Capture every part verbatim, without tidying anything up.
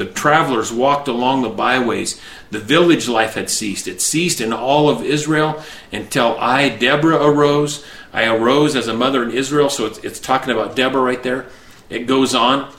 The travelers walked along the byways. The village life had ceased. It ceased in all of Israel until I, Deborah, arose. I arose as a mother in Israel. So it's, it's talking about Deborah right there. It goes on.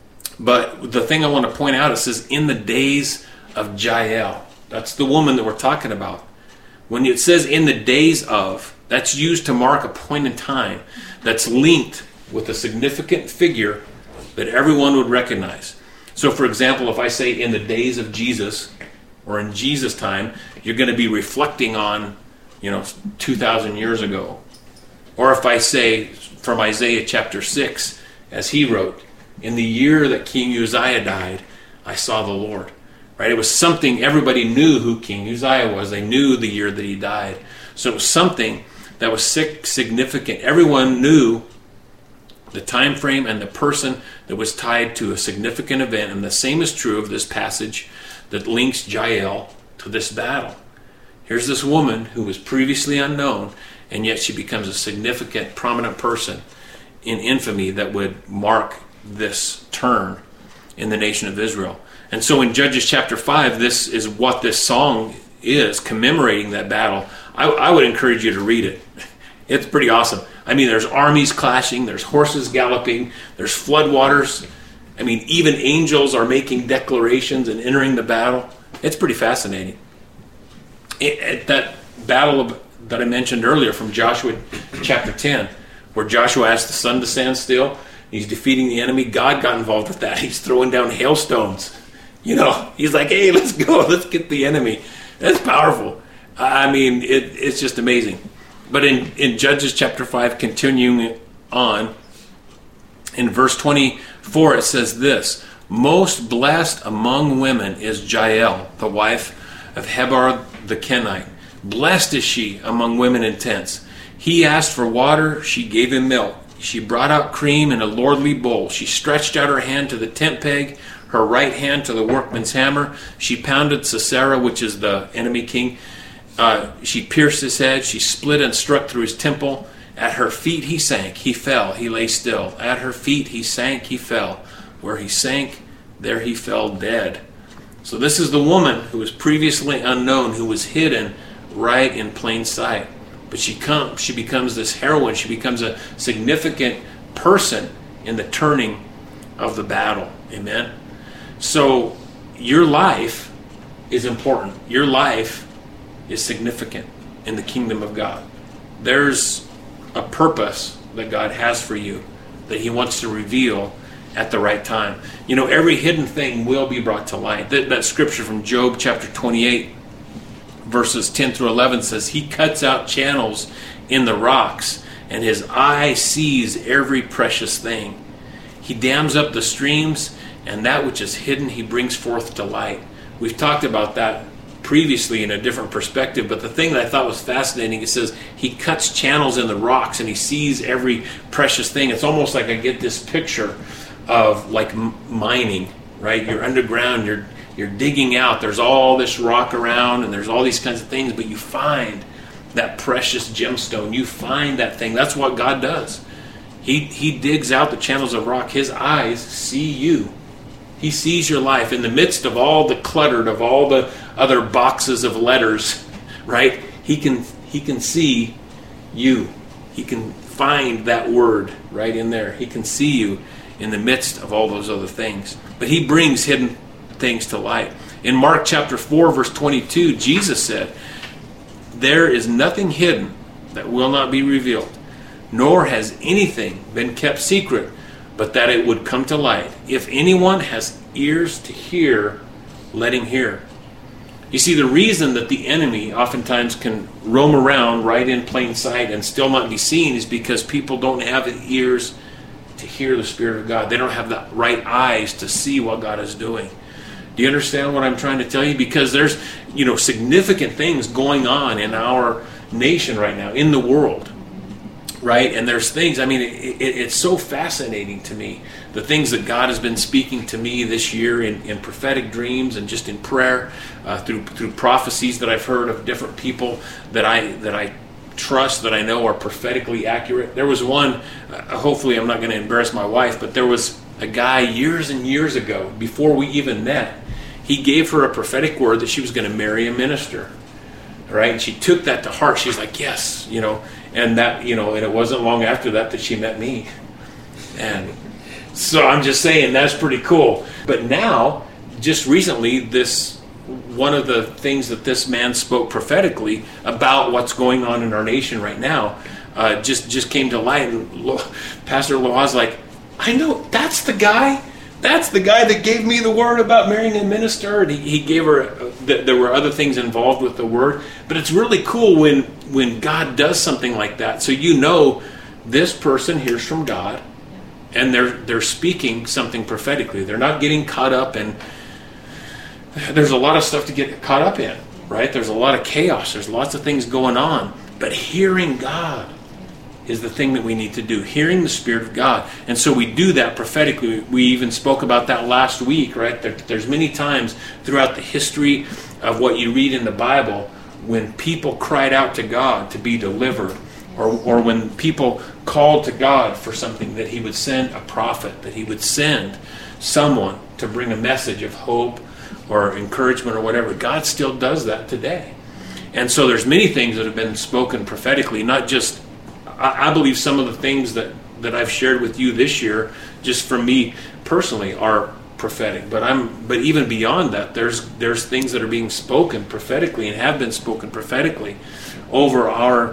But the thing I want to point out, it says, in the days of Jael. That's the woman that we're talking about. When it says in the days of, that's used to mark a point in time that's linked with a significant figure that everyone would recognize. So, for example, if I say in the days of Jesus, or in Jesus' time, you're going to be reflecting on, you know, two thousand years ago. Or if I say from Isaiah chapter six, as he wrote, in the year that King Uzziah died, I saw the Lord. Right? It was something, everybody knew who King Uzziah was. They knew the year that he died. So it was something that was significant. Everyone knew the time frame and the person that was tied to a significant event. And the same is true of this passage that links Jael to this battle. Here's this woman who was previously unknown, and yet she becomes a significant, prominent person in infamy that would mark this turn in the nation of Israel. And so in Judges chapter five, this is what this song is, commemorating that battle. I, I would encourage you to read it. It's pretty awesome. I mean, there's armies clashing, there's horses galloping, there's floodwaters. I mean, even angels are making declarations and entering the battle. It's pretty fascinating. It, it, that battle of, that I mentioned earlier from Joshua chapter ten, where Joshua asked the sun to stand still, he's defeating the enemy. God got involved with that. He's throwing down hailstones. You know, he's like, hey, let's go. Let's get the enemy. That's powerful. I mean, it, it's just amazing. But in, in Judges chapter five, continuing on, in verse twenty-four, it says this, most blessed among women is Jael, the wife of Heber the Kenite. Blessed is she among women in tents. He asked for water, she gave him milk. She brought out cream in a lordly bowl. She stretched out her hand to the tent peg, her right hand to the workman's hammer. She pounded Sisera, which is the enemy king. Uh, she pierced his head. She split and struck through his temple. At her feet he sank. He fell. He lay still. At her feet he sank. He fell. Where he sank, there he fell dead. So this is the woman who was previously unknown, who was hidden right in plain sight. But she comes. She becomes this heroine. She becomes a significant person in the turning of the battle. Amen. So your life is important. Your life is significant in the kingdom of God. There's a purpose that God has for you that he wants to reveal at the right time. You know, every hidden thing will be brought to light. That, that scripture from Job chapter twenty-eight, verses ten through eleven says, he cuts out channels in the rocks, and his eye sees every precious thing. He dams up the streams, and that which is hidden he brings forth to light. We've talked about that previously in a different perspective, but the thing that I thought was fascinating, it says he cuts channels in the rocks and he sees every precious thing. It's almost like I get this picture of like mining, right? You're underground, you're you're digging out, there's all this rock around and there's all these kinds of things, but you find that precious gemstone, you find that thing. That's what God does. He he digs out the channels of rock. His eyes see you. He sees your life in the midst of all the cluttered, of all the other boxes of letters, right? He can he can see you. He can find that word right in there. He can see you in the midst of all those other things. But he brings hidden things to light. In Mark chapter four, verse twenty-two, Jesus said, there is nothing hidden that will not be revealed, nor has anything been kept secret, but that it would come to light. If anyone has ears to hear, let him hear. You see, the reason that the enemy oftentimes can roam around right in plain sight and still not be seen is because people don't have ears to hear the Spirit of God. They don't have the right eyes to see what God is doing. Do you understand what I'm trying to tell you? Because there's, you know, significant things going on in our nation right now, in the world. Right? And there's things, I mean, it, it, it's so fascinating to me, the things that God has been speaking to me this year in, in prophetic dreams and just in prayer, uh, through through prophecies that I've heard of different people that I that I trust, that I know are prophetically accurate. There was one, uh, hopefully I'm not going to embarrass my wife, but there was a guy years and years ago, before we even met, he gave her a prophetic word that she was going to marry a minister. Right? And she took that to heart. She's like, yes, you know, and that, you know, and it wasn't long after that that she met me. And so I'm just saying that's pretty cool. But now, just recently, this one of the things that this man spoke prophetically about what's going on in our nation right now uh, just just came to light. And Lo, Pastor Loa's like, I know, that's the guy. That's the guy that gave me the word about marrying a minister. And he, he gave her, uh, th- there were other things involved with the word. But it's really cool when, when God does something like that. So you know this person hears from God, and they're they're speaking something prophetically. They're not getting caught up in, there's a lot of stuff to get caught up in, right? There's a lot of chaos. There's lots of things going on. But hearing God is the thing that we need to do, hearing the Spirit of God. And so we do that prophetically. We even spoke about that last week, right? There, there's many times throughout the history of what you read in the Bible when people cried out to God to be delivered, or, or when people called to God for something, that he would send a prophet, that he would send someone to bring a message of hope or encouragement or whatever. God still does that today. And so there's many things that have been spoken prophetically, not just, I believe some of the things that, that I've shared with you this year, just for me personally, are prophetic. But I'm but even beyond that, there's there's things that are being spoken prophetically and have been spoken prophetically over our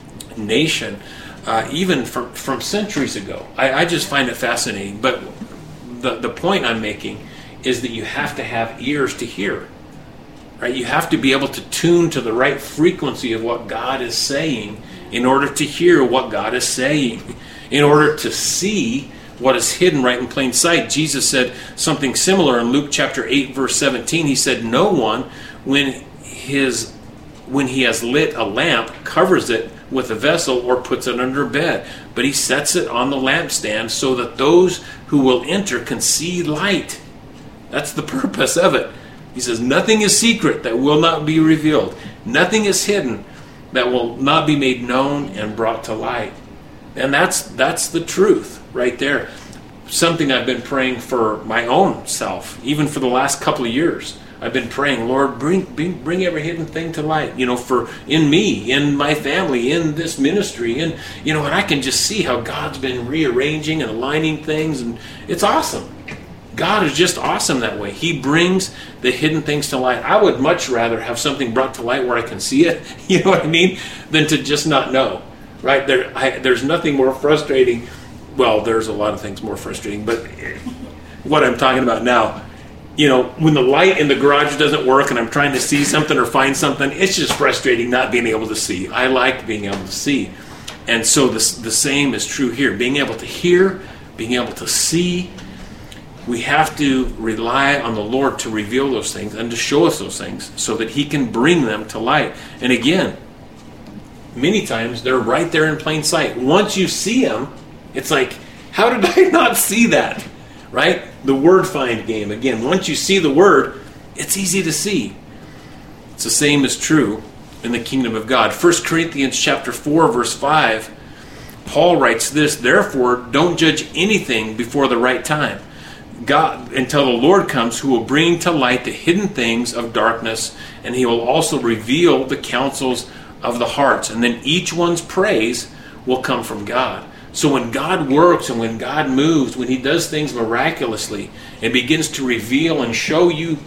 nation, uh, even from, from centuries ago. I, I just find it fascinating. But the the point I'm making is that you have to have ears to hear. Right? You have to be able to tune to the right frequency of what God is saying in order to hear what God is saying, in order to see what is hidden right in plain sight. Jesus said something similar in Luke chapter eight, verse seventeen. He said, no one, when his when he has lit a lamp, covers it with a vessel or puts it under bed, but he sets it on the lampstand so that those who will enter can see light. That's the purpose of it. He says, nothing is secret that will not be revealed. Nothing is hidden that will not be made known and brought to light. And that's that's the truth right there. Something I've been praying for my own self, even for the last couple of years. I've been praying, Lord, bring bring, bring every hidden thing to light, you know, for in me, in my family, in this ministry, and you know, and I can just see how God's been rearranging and aligning things, and it's awesome. God is just awesome that way. He brings the hidden things to light. I would much rather have something brought to light where I can see it, you know what I mean, than to just not know, right? There, I, there's nothing more frustrating. Well, there's a lot of things more frustrating, but what I'm talking about now, you know, when the light in the garage doesn't work and I'm trying to see something or find something, it's just frustrating not being able to see. I like being able to see. And so this, the same is true here. Being able to hear, being able to see. We have to rely on the Lord to reveal those things and to show us those things so that He can bring them to light. And again, many times they're right there in plain sight. Once you see them, it's like, how did I not see that? Right? The word find game. Again, once you see the word, it's easy to see. It's the same is true in the kingdom of God. First Corinthians chapter four, verse five, Paul writes this, therefore, don't judge anything before the right time. God, until the Lord comes, who will bring to light the hidden things of darkness, and He will also reveal the counsels of the hearts. And then each one's praise will come from God. So when God works and when God moves, when He does things miraculously and begins to reveal and show you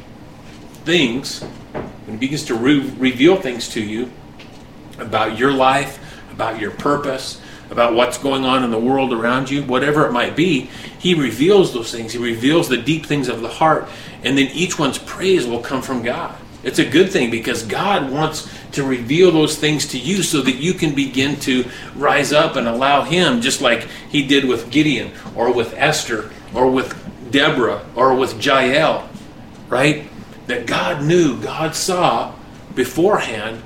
things, when He begins to re- reveal things to you about your life, about your purpose, about what's going on in the world around you, whatever it might be, He reveals those things. He reveals the deep things of the heart, and then each one's praise will come from God. It's a good thing because God wants to reveal those things to you so that you can begin to rise up and allow Him, just like He did with Gideon or with Esther or with Deborah or with Jael, right? That God knew, God saw beforehand,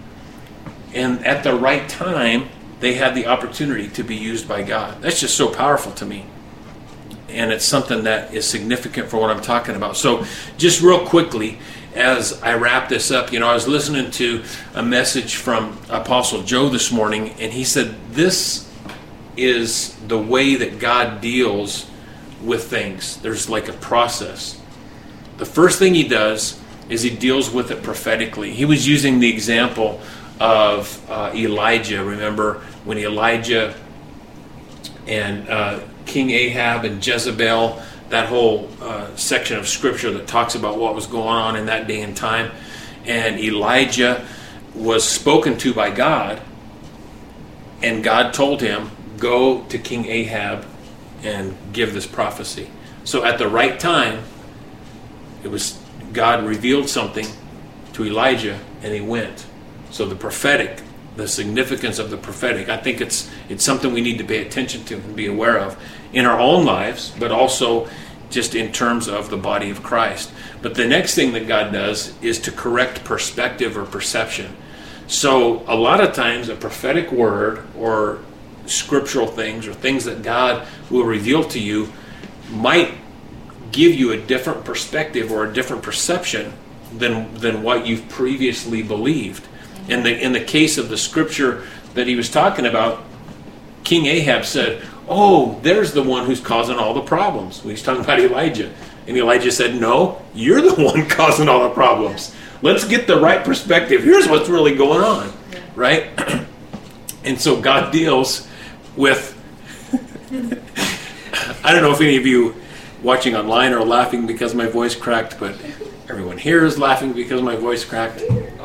and at the right time, they had the opportunity to be used by God. That's just so powerful to me. And it's something that is significant for what I'm talking about. So just real quickly, as I wrap this up, you know, I was listening to a message from Apostle Joe this morning, and he said this is the way that God deals with things. There's like a process. The first thing he does is he deals with it prophetically. He was using the example of uh, Elijah. Remember when Elijah and uh, King Ahab and Jezebel, that whole uh, section of scripture that talks about what was going on in that day and time. And Elijah was spoken to by God, and God told him, go to King Ahab and give this prophecy. So at the right time, it was God revealed something to Elijah, and he went. So the prophetic, the significance of the prophetic, I think it's it's something we need to pay attention to and be aware of in our own lives, but also just in terms of the body of Christ. But the next thing that God does is to correct perspective or perception. So a lot of times a prophetic word or scriptural things or things that God will reveal to you might give you a different perspective or a different perception than than what you've previously believed. In the in the case of the scripture that he was talking about, King Ahab said, oh, there's the one who's causing all the problems. He's talking about Elijah. And Elijah said, no, you're the one causing all the problems. Let's get the right perspective. Here's what's really going on, right? And so God deals with, I don't know if any of you watching online are laughing because my voice cracked, but everyone here is laughing because my voice cracked.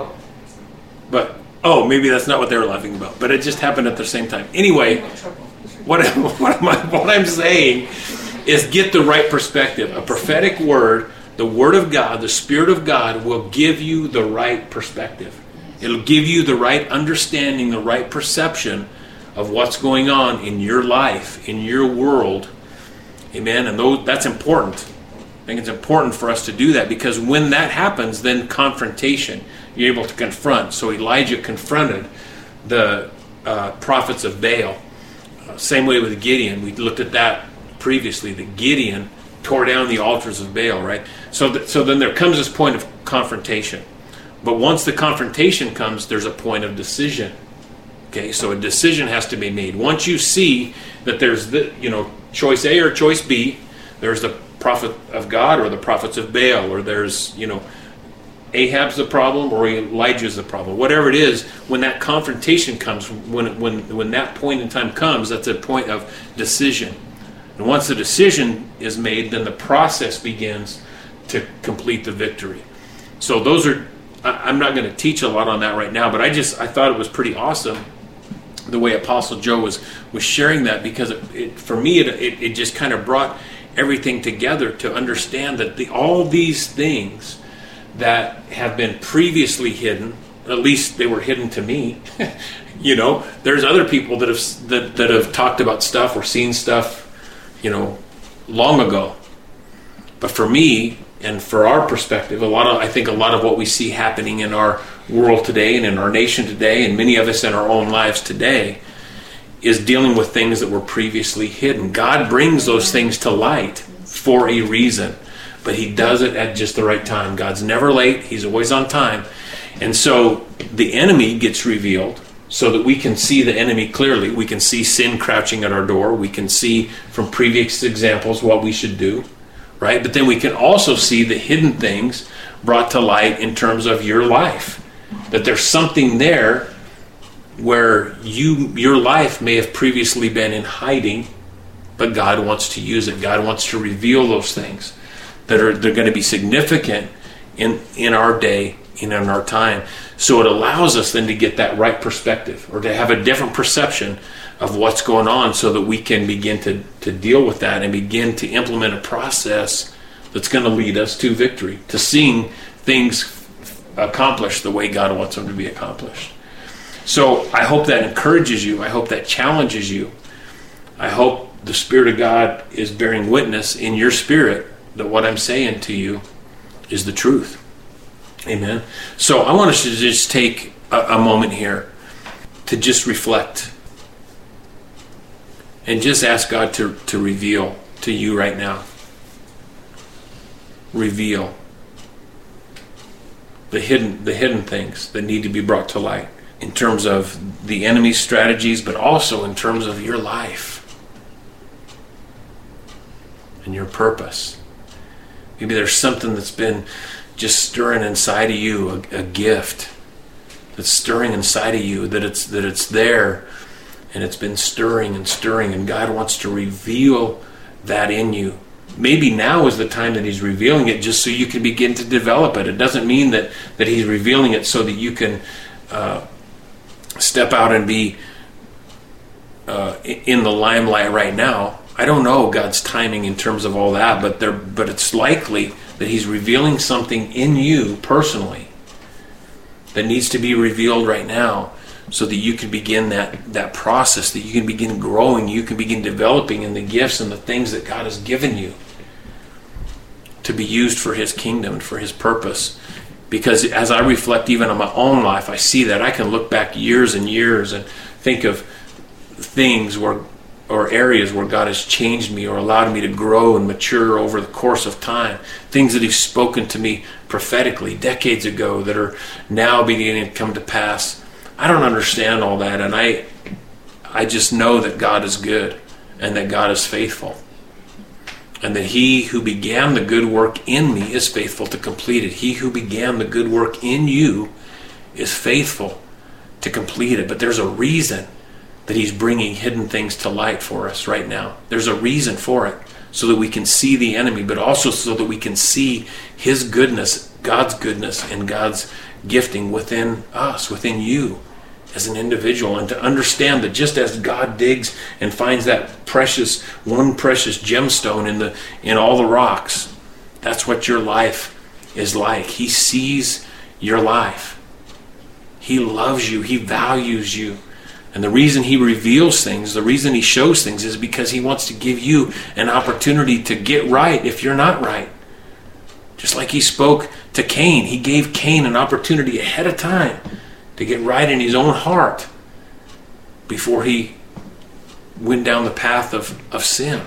But, oh, maybe that's not what they were laughing about, but it just happened at the same time. Anyway, what, what, am I, what I'm saying is get the right perspective. A prophetic word, the Word of God, the Spirit of God will give you the right perspective. It'll give you the right understanding, the right perception of what's going on in your life, in your world. Amen. And those, that's important. I think it's important for us to do that, because when that happens, then confrontation, you're able to confront. So Elijah confronted the uh, prophets of Baal. Uh, same way with Gideon. We looked at that previously, that Gideon tore down the altars of Baal, right? So, th- so then there comes this point of confrontation. But once the confrontation comes, there's a point of decision. Okay, so a decision has to be made. Once you see that there's the, you know, choice A or choice B, there's the prophet of God or the prophets of Baal, or there's, you know, Ahab's the problem or Elijah's the problem. Whatever it is, when that confrontation comes, when when when that point in time comes, that's a point of decision. And once the decision is made, then the process begins to complete the victory. So those are, I'm not going to teach a lot on that right now, but I just, I thought it was pretty awesome the way Apostle Joe was, was sharing that, because it, it, for me, it, it, it just kind of brought everything together to understand that the, all these things that have been previously hidden, at least they were hidden to me, you know, there's other people that have, that, that have talked about stuff or seen stuff, you know, long ago. But for me, and for our perspective, a lot of I think a lot of what we see happening in our world today and in our nation today, and many of us in our own lives today, is dealing with things that were previously hidden. God brings those things to light for a reason, but He does it at just the right time. God's never late. He's always on time. And so the enemy gets revealed so that we can see the enemy clearly. We can see sin crouching at our door. We can see from previous examples what we should do, right? But then we can also see the hidden things brought to light in terms of your life. That there's something there where you your life may have previously been in hiding, but God wants to use it. God wants to reveal those things that are they're going to be significant in, in our day and in our time. So it allows us then to get that right perspective, or to have a different perception of what's going on, so that we can begin to, to deal with that and begin to implement a process that's going to lead us to victory, to seeing things accomplished the way God wants them to be accomplished. So I hope that encourages you. I hope that challenges you. I hope the Spirit of God is bearing witness in your spirit that what I'm saying to you is the truth. Amen. So I want us to just take a, a moment here to just reflect and just ask God to, to reveal to you right now. Reveal the hidden the hidden things that need to be brought to light in terms of the enemy's strategies, but also in terms of your life. and your purpose. Maybe there's something that's been just stirring inside of you, a, a gift that's stirring inside of you, that it's that it's there, and it's been stirring and stirring, and God wants to reveal that in you. Maybe now is the time that he's revealing it just so you can begin to develop it. It doesn't mean that, that he's revealing it so that you can uh, step out and be uh, in the limelight right now. I don't know God's timing in terms of all that, but there, but it's likely that he's revealing something in you personally that needs to be revealed right now, so that you can begin that, that process, that you can begin growing, you can begin developing in the gifts and the things that God has given you to be used for his kingdom and for his purpose. Because as I reflect even on my own life, I see that I can look back years and years and think of things where, or areas where God has changed me or allowed me to grow and mature over the course of time. Things that he's spoken to me prophetically decades ago that are now beginning to come to pass. I don't understand all that, and I I just know that God is good and that God is faithful. And that he who began the good work in me is faithful to complete it. He who began the good work in you is faithful to complete it. But there's a reason that he's bringing hidden things to light for us right now. There's a reason for it, so that we can see the enemy, but also so that we can see his goodness, God's goodness, and God's gifting within us, within you as an individual, and to understand that just as God digs and finds that precious, one precious gemstone in the in all the rocks, that's what your life is like. He sees your life. He loves you. He values you. And the reason he reveals things, the reason he shows things, is because he wants to give you an opportunity to get right if you're not right. Just like he spoke to Cain, he gave Cain an opportunity ahead of time to get right in his own heart before he went down the path of, of sin.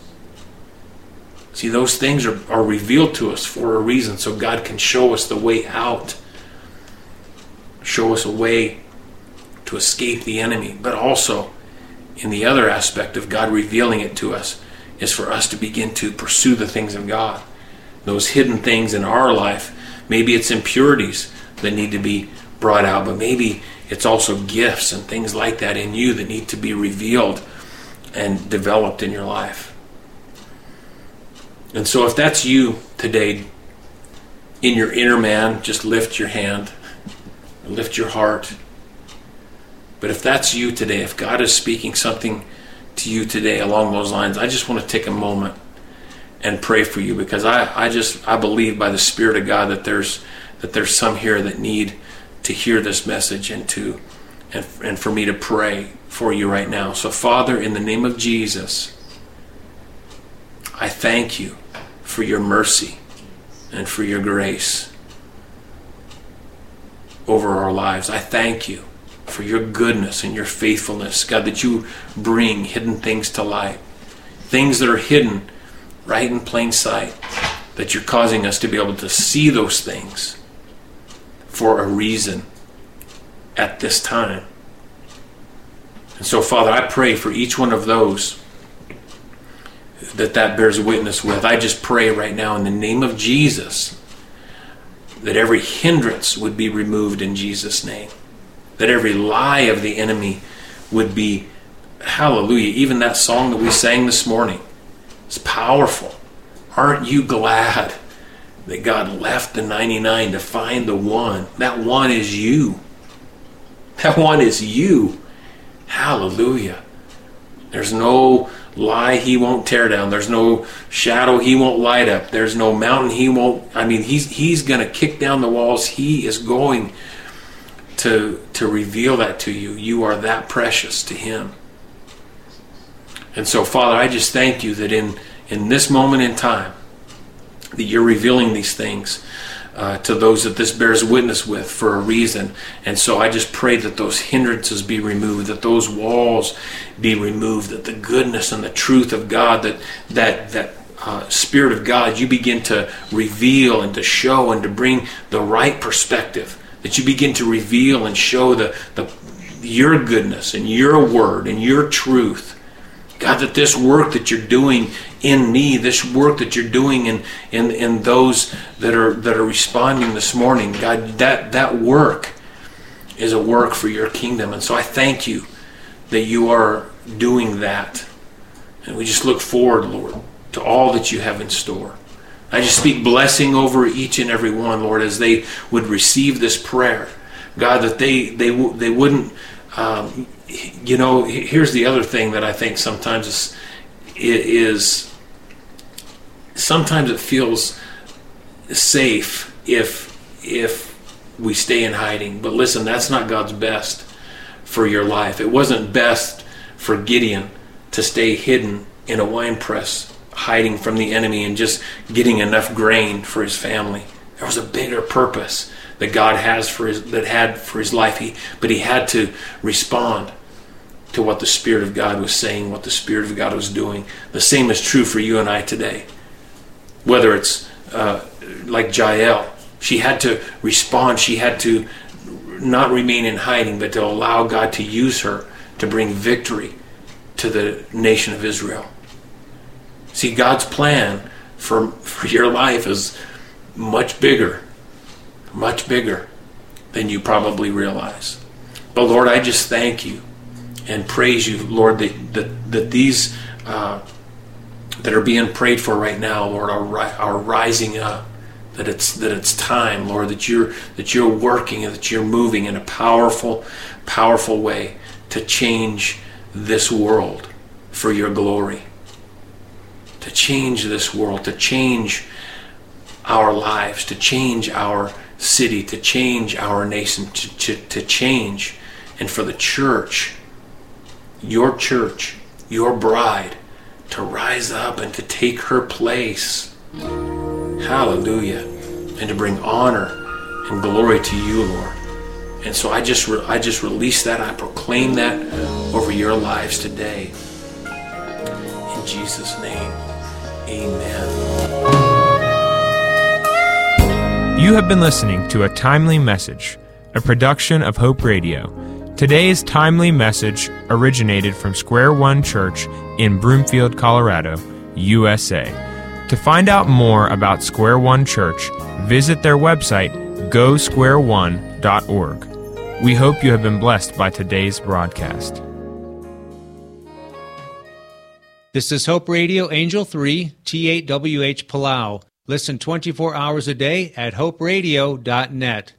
See, those things are, are revealed to us for a reason, so God can show us the way out, show us a way to escape the enemy. But also, in the other aspect of God revealing it to us, is for us to begin to pursue the things of God. Those hidden things in our life, maybe it's impurities that need to be brought out, but maybe it's also gifts and things like that in you that need to be revealed and developed in your life. And so if that's you today, in your inner man, just lift your hand, lift your heart. But if that's you today, if God is speaking something to you today along those lines, I just want to take a moment and pray for you, because I, I just I believe by the Spirit of God that there's that there's some here that need to hear this message, and to and, and for me to pray for you right now. So Father, in the name of Jesus, I thank you for your mercy and for your grace over our lives. I thank you for your goodness and your faithfulness, God, that you bring hidden things to light, things that are hidden right in plain sight, that you're causing us to be able to see those things for a reason at this time. And so, Father, I pray for each one of those that that bears witness with. I just pray right now in the name of Jesus that every hindrance would be removed in Jesus' name. That every lie of the enemy would be, hallelujah, even that song that we sang this morning is powerful. Aren't you glad that God left the ninety-nine to find the one? That one is you. That one is you. Hallelujah. There's no lie he won't tear down. There's no shadow he won't light up. There's no mountain he won't, I mean, he's he's going to kick down the walls. He is going to to reveal that to you. You are that precious to him. And so, Father, I just thank you that in, in this moment in time, that you're revealing these things uh, to those that this bears witness with for a reason. And so I just pray that those hindrances be removed, that those walls be removed, that the goodness and the truth of God, that that that uh, Spirit of God, you begin to reveal and to show and to bring the right perspective, that you begin to reveal and show the, the your goodness and your word and your truth God, that this work that you're doing in me, this work that you're doing in in, in those that are that are responding this morning, God, that that work is a work for your kingdom. And so I thank you that you are doing that. And we just look forward, Lord, to all that you have in store. I just speak blessing over each and every one, Lord, as they would receive this prayer. God, that they they they wouldn't, um, you know, here's the other thing that I think sometimes is, is sometimes it feels safe if if we stay in hiding. But listen, that's not God's best for your life. It wasn't best for Gideon to stay hidden in a wine press, hiding from the enemy and just getting enough grain for his family. There was a bigger purpose that God has for his that had for his life. He but he had to respond to what the Spirit of God was saying, what the Spirit of God was doing. The same is true for you and I today. Whether it's uh, like Jael, she had to respond. She had to not remain in hiding, but to allow God to use her to bring victory to the nation of Israel. See, God's plan for for your life is much bigger, much bigger than you probably realize. But Lord, I just thank you and praise you, Lord, that that, that these uh, that are being prayed for right now, Lord, are ri- are rising up. That it's that it's time, Lord, that you're that you're working and that you're moving in a powerful, powerful way to change this world for your glory. To change this world, to change our lives, to change our city, to change our nation, to, to, to change, and for the church, your church, your bride, to rise up and to take her place. Hallelujah. And to bring honor and glory to you, Lord. And so I just re- I just release that. I proclaim that over your lives today. In Jesus' name, amen. You have been listening to A Timely Message, a production of Hope Radio. Today's timely message originated from Square One Church in Broomfield, Colorado, U S A. To find out more about Square One Church, visit their website, go square one dot org. We hope you have been blessed by today's broadcast. This is Hope Radio Angel three, T eight W H Palau. Listen twenty-four hours a day at hope radio dot net.